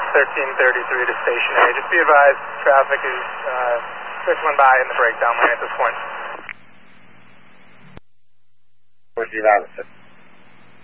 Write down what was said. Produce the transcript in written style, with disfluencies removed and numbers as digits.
1333 to Station A. Just be advised, traffic is trickling by in the breakdown lane at this point. Roger that.